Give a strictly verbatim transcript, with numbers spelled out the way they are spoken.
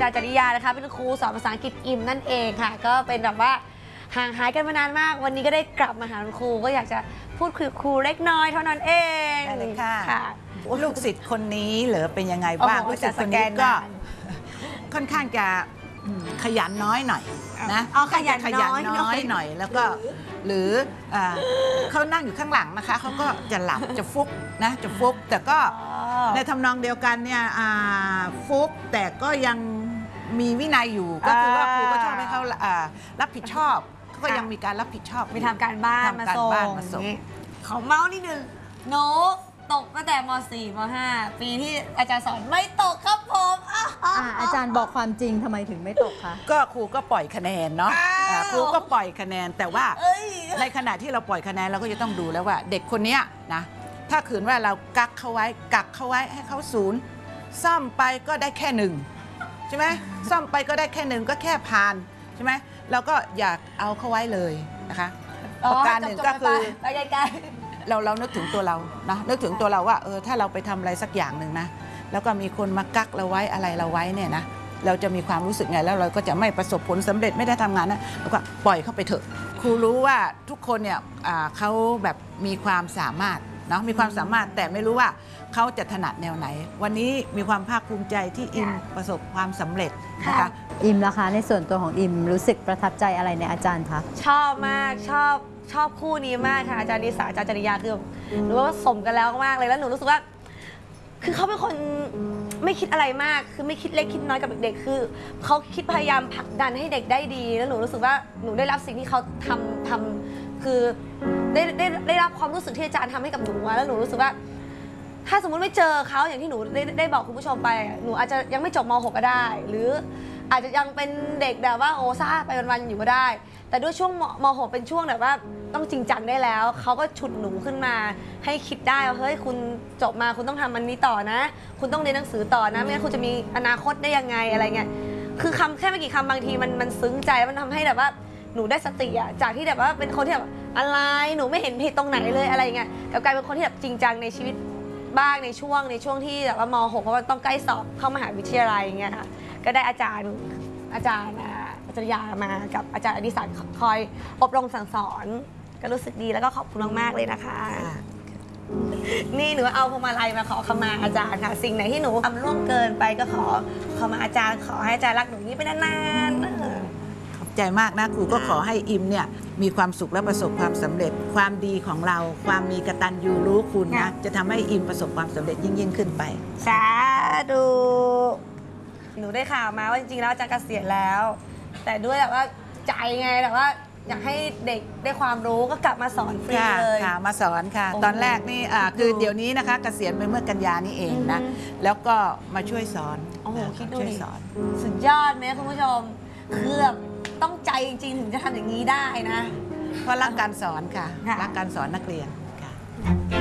จารย์จริยานะคะเป็นครูสอนภาษาอังกฤษอิมนั่นเองค่ะก็เป็นแบบว่าห่างหายกันมานานมากวันนี้ก็ได้กลับมาหาคุณครูก็อยากจะพูดคุยกับครูเล็กน้อยเท่านั้นเองได้เลยค่ะลูกศิษย์คนนี้เหรอเป็นยังไงบ้างลูกศิษย์คนนี้ก็ค่อนข้างจะขยันน้อยหน่อยนะขยันน้อยน้อยหน่อยแล้วก็หรือเขานั่งอยู่ข้างหลังนะคะเขาก็จะหลับจะฟุกนะจะฟุกแต่ก็ในทำนองเดียวกันเนี่ยฟุกแต่ก็ยังมีวินัยอยู่ก็คือว่าครูก็ชอบให้เขารับผิดชอบเขาก็ยังมีการรับผิดชอบมีทำการบ้านมาส่งเขาเมาส์นิดนึงโน้ตกตั้งแต่ม สี่ ม ห้า ปีที่อาจารย์สอนไม่ตกครับผมอาจารย์บอกความจริงทำไมถึงไม่ตกคะก็ครูก็ปล่อยคะแนนเนาะครูก็ปล่อยคะแนนแต่ว่าในขณะที่เราปล่อยคะแนนเราก็จะต้องดูแล้วว่าเด็กคนนี้นะถ้าขืนว่าเรากักเขาไว้กักเขาไว้ให้เขาศูนย์ซ่อมไปก็ได้แค่หนึ่งใช่ไหมซ่อมไปก็ได้แค่หนึ่งก็แค่ผ่านใช่ไหมเราก็อยากเอาเขาไว้เลยนะคะประการหนึ่งก็คือไปไกลเราเรานึกถึงตัวเรานะนึกถึงตัวเราว่าเออถ้าเราไปทำอะไรสักอย่างหนึ่งนะแล้วก็มีคนมากักเราไว้อะไรเราไว้เนี่ยนะเราจะมีความรู้สึกไงแล้วเราก็จะไม่ประสบผลสำเร็จไม่ได้ทำงานนะแล้วก็ปล่อยเขาไปเถอะครูรู้ว่าทุกคนเนี่ยเขาแบบมีความสามารถเนาะมีความสามารถแต่ไม่รู้ว่าเขาจะถนัดแนวไหนวันนี้มีความภาคภูมิใจที่อิมประสบความสำเร็จนะคะอิมล่ะคะในส่วนตัวของอิมรู้สึกประทับใจอะไรในอาจารย์คะชอบมากชอบชอบคู่นี้มากค่ะอาจารย์นิสาอาจารย์จริยาคือหนูว่าสมกันแล้วมากเลยแล้วหนูรู้สึกว่าคือเขาเป็นคนไม่คิดอะไรมากคือไม่คิดเล็กคิดน้อยกับเด็กๆคือเขาคิดพยายามผลักดันให้เด็กได้ดีแล้วหนูรู้สึกว่าหนูได้รับสิ่งที่เขาทำทำคือได้ได้ได้รับความรู้สึกที่อาจารย์ทำให้กับหนูแล้วหนูรู้สึกว่าถ้าสมมุติไม่เจอเขาอย่างที่หนูได้ได้บอกคุณผู้ชมไปหนูอาจจะยังไม่จบม หก ก็ได้หรืออาจจะยังเป็นเด็กแบบว่าโอ้ซ่าไปวันๆอยู่ก็ได้แต่ด้วยช่วงม หก เป็นช่วงแบบว่าต้องจริงจังได้แล้วเขาก็ฉุดหนูขึ้นมาให้คิดได้ว่าเฮ้ยคุณจบมาคุณต้องทำมันนี้ต่อนะคุณต้องเรียนหนังสือต่อนะไม่งั้นคุณจะมีอนาคตได้ยังไงอะไรเงี้ยคือคำแค่ไม่กี่คำบางทีมันมันซึ้งใจมันทำให้แบบว่าหนูได้สติอะจากที่แบบว่าเป็นคนที่แบบอะไรหนูไม่เห็นผิดตรงไหนเลยอะไรเงี้ยกลับกลายเป็นคนที่แบบจริงจังในชีวิตบ้างในช่วงในช่วงที่แบบว่าม หก เพราะว่าต้องใกล้สอบเข้ามหาวิทยาลัยเงี้ยค่ะก็ได้อาจารย์อาจารย์อาจารย์ยามากับอาจารย์อดิศักดิ์คอยอบรมสั่งสอนก็รู้สึกดีแล้วก็ขอบคุณมากๆเลยนะคะนี่หนูเอาพวงมาลัยมาขอขมาอาจารย์ค่ะสิ่งไหนที่หนูทำล่วงเกินไปก็ขอขอมาอาจารย์ขอให้อาจารย์รักหนูนี้ไปนานๆขอบใจมากนะครูก็ขอให้อิมเนี่ยมีความสุขและประสบความสำเร็จความดีของเราความมีกตัญญูรู้คุณนะจะทำให้อิมประสบความสำเร็จยิ่งยิ่งขึ้นไปสาธุหนูได้ข่าวมาว่าจริงๆแล้วอาจารย์เกษียณแล้วแต่ด้วยแบบว่าใจไงแบบว่าอยากให้เด็กได้ความรู้ก็กลับมาสอนฟรีเลยค่ะมาสอนค่ะตอนแรกนี่คือเดี๋ยวนี้นะคะเกษียณไปเมื่อกันยานี้เองนะแล้วก็มาช่วยสอนโอ้โหคิดดูดิสุดยอดไหมคุณผู้ชมคือแบบต้องใจจริงๆถึงจะทำอย่างนี้ได้นะเพราะรักการสอนค่ะรักการสอนนักเรียนค่ะ